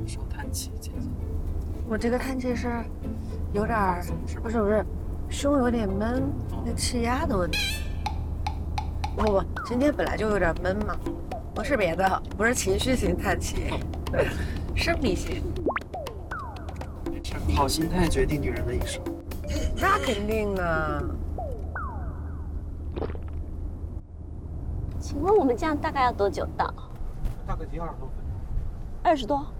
时候叹气，姐姐。 我这个叹气是有点儿，不是，胸有点闷，那气压的问题。不，今天本来就有点闷嘛，不是别的，不是情绪型叹气，生理型。 好心态决定女人的一生。 那肯定的。 请问我们这样大概要多久到？ 大概得20多分钟。 20多。